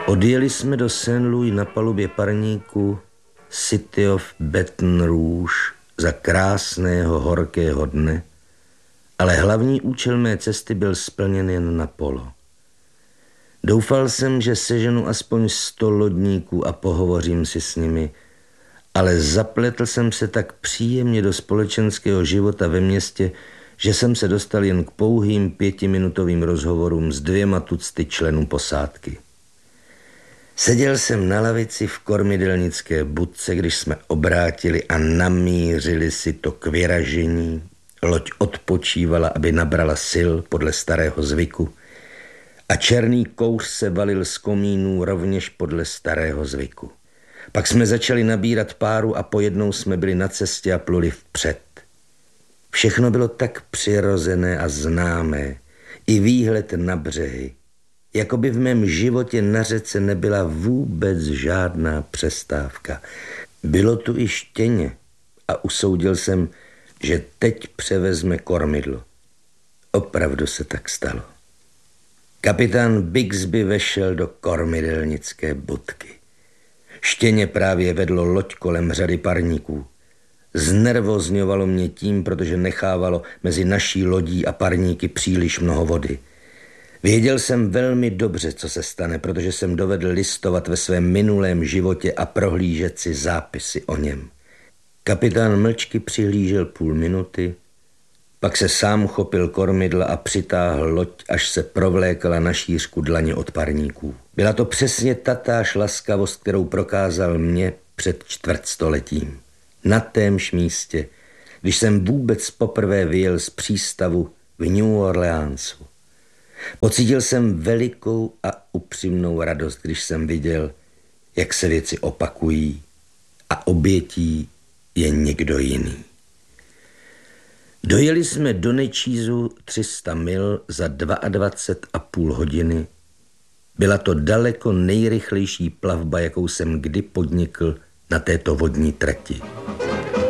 Odjeli jsme do Saint-Louis na palubě parníku City of Baton Rouge za krásného horkého dne, ale hlavní účel mé cesty byl splněn jen na polo. Doufal jsem, že seženu aspoň 100 lodníků a pohovořím si s nimi, ale zapletl jsem se tak příjemně do společenského života ve městě, že jsem se dostal jen k pouhým 5minutovým rozhovorům s 2 tucty členů posádky. Seděl jsem na lavici v kormidelnické budce, když jsme obrátili a namířili si to k vyražení. Loď odpočívala, aby nabrala sil podle starého zvyku a černý kouř se valil z komínů rovněž podle starého zvyku. Pak jsme začali nabírat páru a pojednou jsme byli na cestě a pluli vpřed. Všechno bylo tak přirozené a známé, i výhled na břehy. Jakoby v mém životě na řece nebyla vůbec žádná přestávka. Bylo tu i štěně a usoudil jsem, že teď převezme kormidlo. Opravdu se tak stalo. Kapitán Bixby vešel do kormidelnické budky. Štěně právě vedlo loď kolem řady parníků. Znervozňovalo mě tím, protože nechávalo mezi naší lodí a parníky příliš mnoho vody. Věděl jsem velmi dobře, co se stane, protože jsem dovedl listovat ve svém minulém životě a prohlížet si zápisy o něm. Kapitán mlčky přihlížel 0,5 minuty, pak se sám chopil kormidla a přitáhl loď, až se provlékala na šířku dlaně od parníků. Byla to přesně tatáž laskavost, kterou prokázal mě před 400 Na témž místě, když jsem vůbec poprvé vyjel z přístavu v New Orleansu. Pocítil jsem velikou a upřímnou radost, když jsem viděl, jak se věci opakují a obětí je někdo jiný. Dojeli jsme do Nečízu 300 mil za 22,5 hodiny. Byla to daleko nejrychlejší plavba, jakou jsem kdy podnikl na této vodní trati.